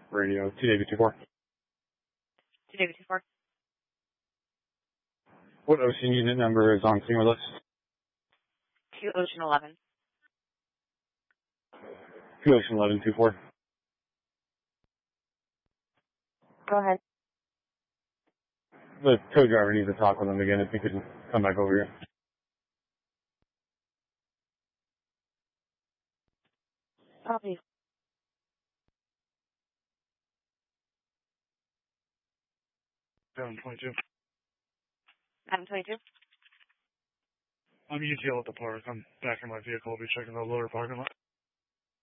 Radio 2David24. 2David24. What ocean unit number is on scene with us? 2 Ocean 11. 2 Ocean 1124. Go ahead. The tow driver needs to talk with him again if he could come back over here. Copy. 722. 722. I'm UTL at the park. I'm back in my vehicle. I'll be checking the lower parking lot.